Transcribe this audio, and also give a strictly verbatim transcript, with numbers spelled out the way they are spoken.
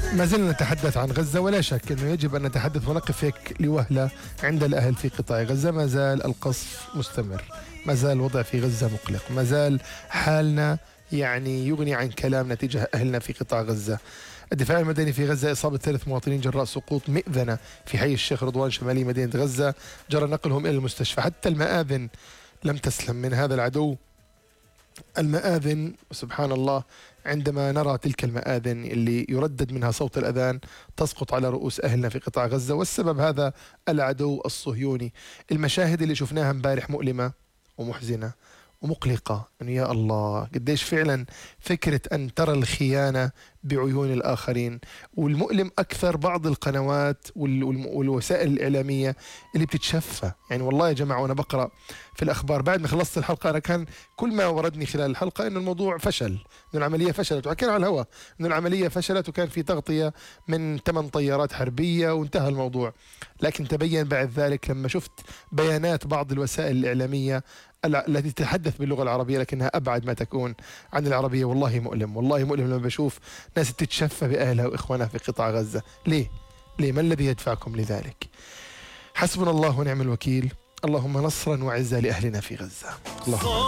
ما زلنا نتحدث عن غزة، ولا شك أنه يجب أن نتحدث ونقف هيك لوهلة عند الأهل في قطاع غزة. ما زال القصف مستمر، ما زال الوضع في غزة مقلق، ما زال حالنا يعني يغني عن كلام نتيجة أهلنا في قطاع غزة. الدفاع المدني في غزة إصابة ثلاث مواطنين جراء سقوط مئذنة في حي الشيخ رضوان شمالي مدينة غزة، جرى نقلهم إلى المستشفى. حتى المآذن لم تسلم من هذا العدو. المآذن سبحان الله، عندما نرى تلك المآذن اللي يردد منها صوت الأذان تسقط على رؤوس أهلنا في قطاع غزة، والسبب هذا العدو الصهيوني. المشاهد اللي شفناها امبارح مؤلمة ومحزنة ومقلقة. أنه يا الله قديش فعلا فكرة أن ترى الخيانة بعيون الآخرين. والمؤلم أكثر بعض القنوات والوسائل الإعلامية اللي بتتشفى. يعني والله يا جماعة، وأنا بقرأ في الأخبار بعد ما خلصت الحلقة، أنا كان كل ما وردني خلال الحلقة أن الموضوع فشل، أن العملية فشلت، وحكينا على الهواء أن العملية فشلت وكان في تغطية من ثمان طيارات حربية وانتهى الموضوع. لكن تبين بعد ذلك لما شفت بيانات بعض الوسائل الإعلامية التي تتحدث باللغة العربية لكنها أبعد ما تكون عن العربية، والله مؤلم، والله مؤلم لما بشوف ناس تتشفى بأهلها وإخوانها في قطاع غزة. ليه؟ ليه؟ ما الذي يدفعكم لذلك؟ حسبنا الله ونعم الوكيل. اللهم نصرا وعزا لأهلنا في غزة. اللهم